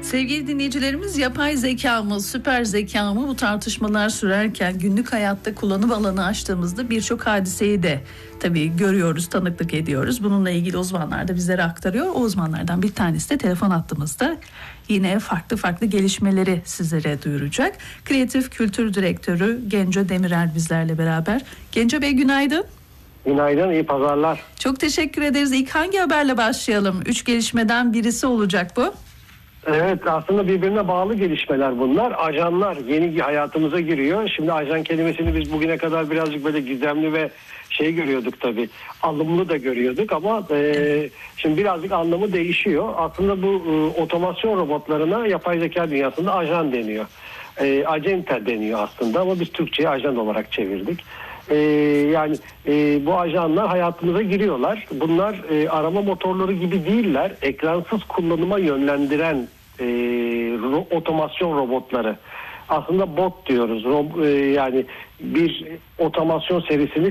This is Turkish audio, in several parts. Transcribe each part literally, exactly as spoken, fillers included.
Sevgili dinleyicilerimiz, yapay zeka mı, süper zeka mı, bu tartışmalar sürerken günlük hayatta kullanım alanı açtığımızda birçok hadiseyi de tabii görüyoruz, tanıklık ediyoruz. Bununla ilgili uzmanlar da bizlere aktarıyor. O uzmanlardan bir tanesi de telefon hattımızda. Yine farklı farklı gelişmeleri sizlere duyuracak. Kreatif Kültür Direktörü Genco Demirel bizlerle beraber. Genco Bey, günaydın. Günaydın, iyi pazarlar. Çok teşekkür ederiz. İlk hangi haberle başlayalım? Üç gelişmeden birisi olacak bu. Evet, aslında birbirine bağlı gelişmeler bunlar. Ajanlar yeni hayatımıza giriyor. Şimdi ajan kelimesini biz bugüne kadar birazcık böyle gizemli ve şey görüyorduk tabii. Alımlı da görüyorduk ama e, şimdi birazcık anlamı değişiyor. Aslında bu e, otomasyon robotlarına yapay zeka dünyasında ajan deniyor. E, acente deniyor aslında ama biz Türkçe'ye ajan olarak çevirdik. Ee, yani e, bu ajanlar hayatımıza giriyorlar. Bunlar e, arama motorları gibi değiller. Ekransız kullanıma yönlendiren e, ro- otomasyon robotları. Aslında bot diyoruz. Ro- e, yani bir otomasyon serisini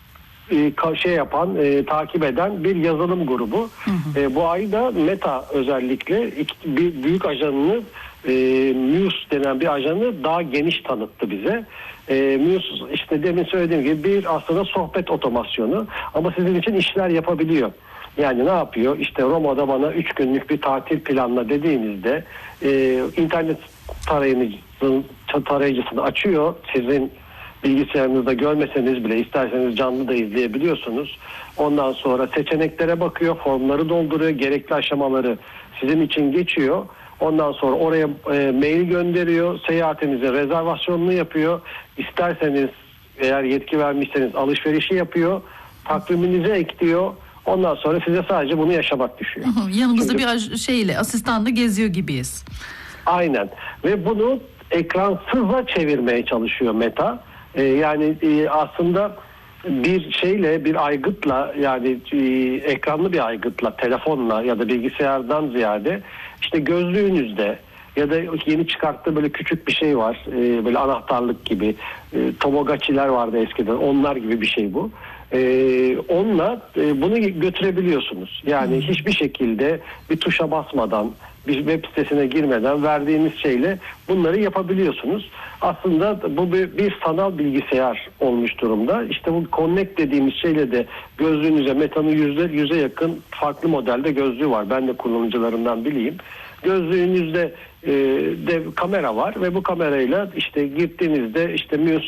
e, şey yapan, e, takip eden bir yazılım grubu. Hı hı. E, bu ay da Meta özellikle iki, bir büyük ajanını, e, Muse denen bir ajanı daha geniş tanıttı bize. E, Muse işte demin söylediğim gibi bir aslında sohbet otomasyonu ama sizin için işler yapabiliyor. Yani ne yapıyor? İşte Roma'da bana üç günlük bir tatil planla dediğinizde e, internet tarayıcısını, tarayıcısını açıyor. Sizin bilgisayarınızda görmeseniz bile isterseniz canlı da izleyebiliyorsunuz. Ondan sonra seçeneklere bakıyor, formları dolduruyor, gerekli aşamaları sizin için geçiyor. Ondan sonra oraya e, mail gönderiyor, seyahatinizin rezervasyonunu yapıyor. İsterseniz eğer yetki vermişseniz alışverişi yapıyor, takviminize ekliyor. Ondan sonra size sadece bunu yaşamak düşüyor. Yanımızda Çünkü, bir şeyle, asistanla geziyor gibiyiz. Aynen ve bunu ekransıza çevirmeye çalışıyor Meta. Ee, yani e, aslında bir şeyle, bir aygıtla, yani e, ekranlı bir aygıtla, telefonla ya da bilgisayardan ziyade işte gözlüğünüzde ya da yeni çıkarttığı böyle küçük bir şey var, e, böyle anahtarlık gibi, e, Tamagotchi'ler vardı eskiden, onlar gibi bir şey bu. Ee, onunla e, bunu götürebiliyorsunuz. Yani hmm. hiçbir şekilde bir tuşa basmadan, bir web sitesine girmeden verdiğiniz şeyle bunları yapabiliyorsunuz. Aslında bu bir, bir sanal bilgisayar olmuş durumda. İşte bu Connect dediğimiz şeyle de gözlüğünüze, Meta'nın yüzde yüze yakın farklı modelde gözlüğü var. Ben de kullanıcılarından bileyim. Gözlüğünüzde e, de kamera var ve bu kamerayla işte girdiğinizde işte Muse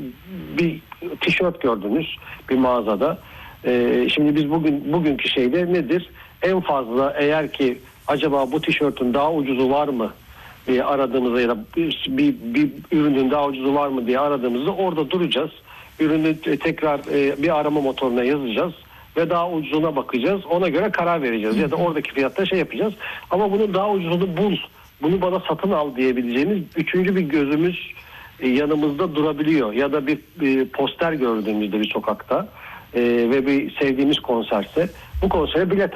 bir tişört gördünüz bir mağazada. E, şimdi biz bugün bugünkü şeyde nedir? En fazla eğer ki acaba bu tişörtün daha ucuzu var mı diye aradığımızda ya da bir, bir, bir ürünün daha ucuzu var mı diye aradığımızda orada duracağız. Ürünü tekrar e, bir arama motoruna yazacağız ve daha ucuzuna bakacağız. Ona göre karar vereceğiz. Ya da oradaki fiyatta şey yapacağız. Ama bunun daha ucuzunu bul, bunu bana satın al diyebileceğimiz üçüncü bir gözümüz e, yanımızda durabiliyor. Ya da bir e, poster gördüğümüzde bir sokakta e, ve bir sevdiğimiz konserse bu konsere bilet